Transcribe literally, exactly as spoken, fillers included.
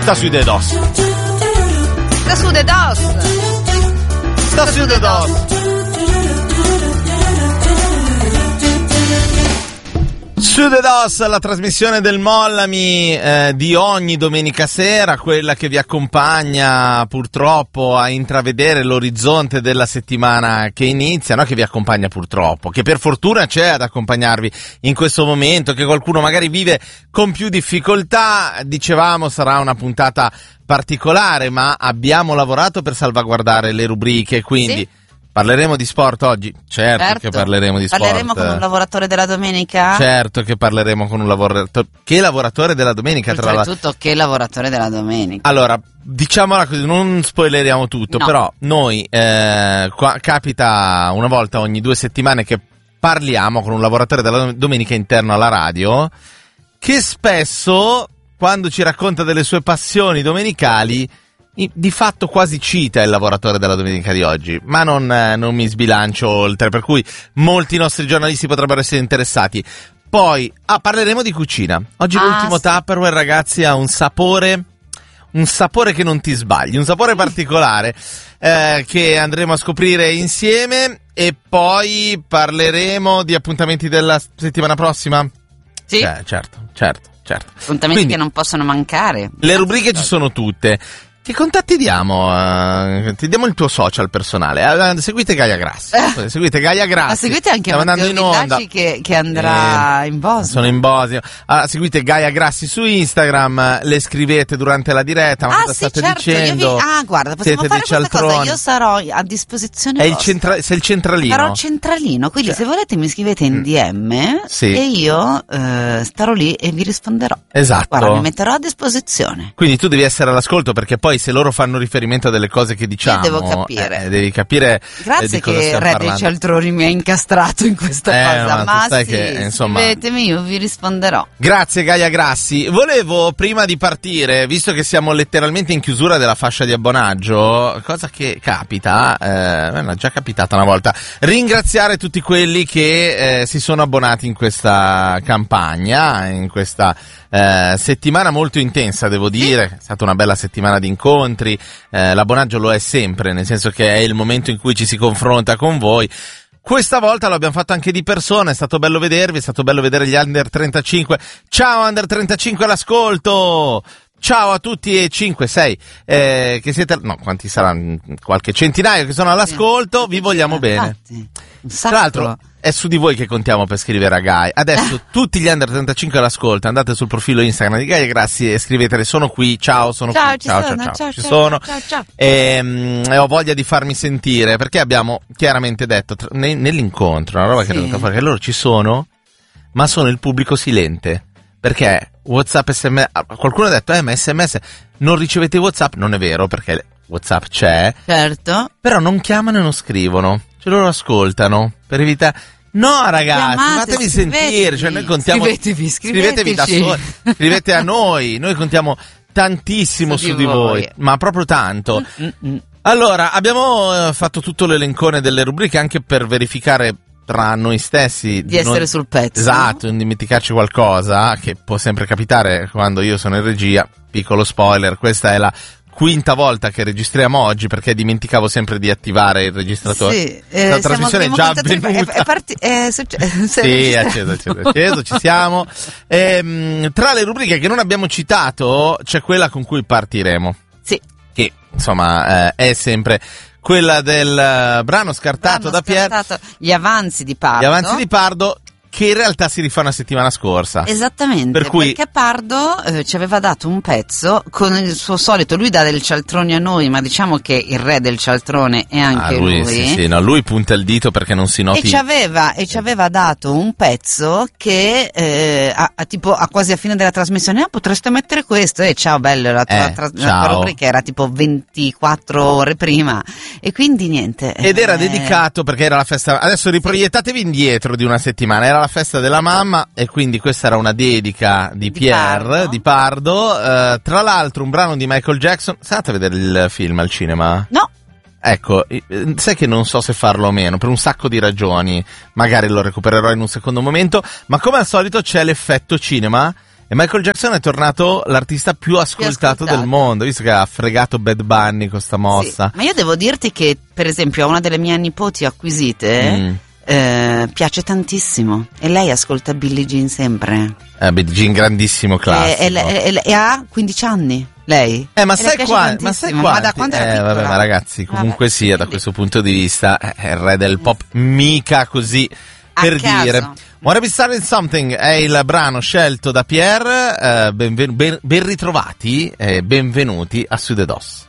sta sui dedos. Sta su de dos. Sta su de dos. Su de dos, la trasmissione del Mollami eh, di ogni domenica sera, quella che vi accompagna purtroppo a intravedere l'orizzonte della settimana che inizia, no che vi accompagna purtroppo, che per fortuna c'è ad accompagnarvi in questo momento, che qualcuno magari vive con più difficoltà. Dicevamo sarà una puntata particolare, ma abbiamo lavorato per salvaguardare le rubriche, quindi... Sì. Parleremo di sport oggi? Certo, certo che parleremo di sport. Parleremo con un lavoratore della domenica? Certo che parleremo con un lavoratore. Che lavoratore della domenica? Tra Oltretutto, la... che lavoratore della domenica. Allora, diciamola così, non spoileriamo tutto, no. Però noi eh, qua, capita una volta ogni due settimane che parliamo con un lavoratore della domenica interno alla radio, che spesso, quando ci racconta delle sue passioni domenicali, di fatto quasi cita il lavoratore della domenica di oggi, ma non, eh, non mi sbilancio oltre, per cui molti nostri giornalisti potrebbero essere interessati. Poi ah, parleremo di cucina. Oggi ah, l'ultimo sì. Tupperware, ragazzi, ha un sapore, un sapore che non ti sbagli, un sapore particolare eh, che andremo a scoprire insieme. E poi parleremo di appuntamenti della settimana prossima? Sì. Eh, certo, certo, certo. Appuntamenti Quindi, che non possono mancare. Le rubriche ci sono tutte. Che contatti diamo? Uh, ti diamo il tuo social personale. Uh, seguite Gaia Grassi. Eh. Seguite Gaia Grassi. Ma seguite anche Matteo Villacci che, che andrà eh, in Bosnia. Sono in Bosnia. Uh, seguite Gaia Grassi su Instagram. Le scrivete durante la diretta. Ma ah, cosa sì, state certo. dicendo? Vi... Ah, guarda, possiamo Siete fare questa cosa. Io sarò a disposizione. È il centra... Sei il centralino. Sarò centralino. Quindi, cioè. Se volete, mi scrivete in D M sì. E io uh, starò lì e vi risponderò. Esatto. Guarda, mi metterò a disposizione. Quindi tu devi essere all'ascolto, perché poi se loro fanno riferimento a delle cose che diciamo, devo capire. Eh, devi capire. Grazie eh, di cosa che Re dei Cialtroni mi ha incastrato in questa eh, cosa, ma, ma sai sì, che, insomma, scrivetemi, io vi risponderò. Grazie Gaia Grassi. Volevo, prima di partire, visto che siamo letteralmente in chiusura della fascia di abbonaggio, cosa che capita, eh, è già capitata una volta, ringraziare tutti quelli che eh, si sono abbonati in questa campagna, in questa eh, settimana molto intensa, devo dire. È stata una bella settimana di incontri. Eh, l'abbonaggio lo è sempre, nel senso che è il momento in cui ci si confronta con voi. Questa volta lo abbiamo fatto anche di persona, è stato bello vedervi, è stato bello vedere gli Under trentacinque. Ciao Under trentacinque all'ascolto! Ciao a tutti e cinque, sei eh, che siete, no, quanti saranno? Qualche centinaio che sono all'ascolto, vi vogliamo bene. Tra l'altro è su di voi che contiamo per scrivere a Gaia. Adesso tutti gli Under trentacinque all'ascolto, andate sul profilo Instagram di Gaia Grassi e scrivetele: sono qui, ciao, sono ciao, qui, ci ciao, sono, ciao, ciao, ciao, ci ciao, sono. Ciao, ciao. E, um, e ho voglia di farmi sentire, perché abbiamo chiaramente detto tra, ne, nell'incontro, una roba sì. che è venuta fuori, che loro ci sono, ma sono il pubblico silente. Perché WhatsApp, S M S, qualcuno ha detto, eh, ma S M S non ricevete WhatsApp? Non è vero, perché WhatsApp c'è. Certo. Però non chiamano e non scrivono. Cioè loro ascoltano, per evitare... No ragazzi, chiamate, fatevi sentire, cioè noi contiamo... Scrivetevi, scrivetevi da soli, scrivete a noi, noi contiamo tantissimo su, su di, di voi. voi, ma proprio tanto. Mm-mm. Allora, abbiamo fatto tutto l'elencone delle rubriche anche per verificare tra noi stessi di essere non, sul pezzo, esatto, non dimenticarci qualcosa, che può sempre capitare quando io sono in regia. Piccolo spoiler, questa è la quinta volta che registriamo oggi, perché dimenticavo sempre di attivare il registratore. Sì, eh, la trasmissione è già avvenuta. È, è parti- è successo, sì, è acceso, acceso, acceso, ci siamo. E, tra le rubriche che non abbiamo citato c'è quella con cui partiremo. Sì. Che insomma eh, è sempre quella del uh, brano scartato brano da Pier. Scartato, gli avanzi di Pardo. Gli avanzi di Pardo, che in realtà si rifà una settimana scorsa. Esattamente, per cui... perché Pardo eh, ci aveva dato un pezzo con il suo solito, lui dà del cialtroni a noi, ma diciamo che il re del cialtrone è anche ah, lui, lui. Sì, sì, no, lui punta il dito perché non si noti. E ci aveva, e ci aveva dato un pezzo che eh, a, a, tipo a quasi a fine della trasmissione, ah, potreste mettere questo, e ciao bello, la tua, eh, tra- la tua rubrica era tipo ventiquattro ore prima, e quindi niente. Ed era eh... dedicato, perché era la festa, adesso riproiettatevi indietro di una settimana, era la festa della mamma, e quindi questa era una dedica di, di Pierre, Pardo. di Pardo, uh, tra l'altro un brano di Michael Jackson. Sei andata a vedere il film al cinema? No. Ecco, sai che non so se farlo o meno, per un sacco di ragioni, magari lo recupererò in un secondo momento, ma come al solito c'è l'effetto cinema, E Michael Jackson è tornato l'artista più ascoltato, più ascoltato del mondo, visto che ha fregato Bad Bunny con sta mossa. Sì, ma io devo dirti che, per esempio, a una delle mie nipoti acquisite mm. eh, piace tantissimo. E lei ascolta Billie Jean sempre. Eh, Billie Jean, grandissimo classico. E, e, e, e ha quindici anni. Lei? Eh, ma sai qua, ma sai qua? Ma da quando era eh, vabbè, ma ragazzi, comunque vabbè, sia, da questo punto di vista, è il re del pop, mica così. Per caso. dire, Wanna Be Starting Something è il brano scelto da Pierre, eh, benven- ben, ben ritrovati e benvenuti a Su The Dos.